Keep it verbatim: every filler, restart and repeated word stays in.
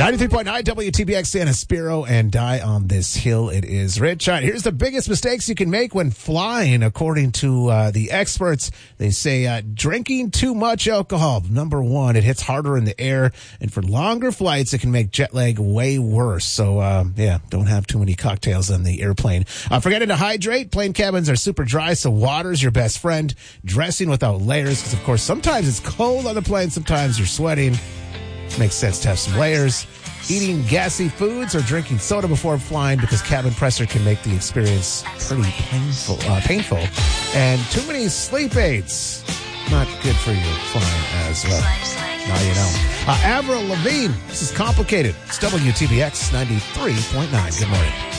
ninety-three point nine W T B X San Aspiro and Die on This Hill. It is Rich. All right, here's the biggest mistakes you can make when flying, according to uh, the experts. They say uh, drinking too much alcohol. Number one, it hits harder in the air, and for longer flights, it can make jet lag way worse. So, um, yeah, don't have too many cocktails on the airplane. Uh, forgetting to hydrate. Plane cabins are super dry, so water's your best friend. Dressing without layers, because, of course, sometimes it's cold on the plane, sometimes you're sweating. Makes sense to have some layers. Eating gassy foods or drinking soda before flying, because cabin pressure can make the experience pretty painful. Uh, painful. And too many sleep aids. Not good for your flying as well. Now you know. Uh, Avril Lavigne, this is Complicated. It's W T B X ninety-three point nine. Good morning.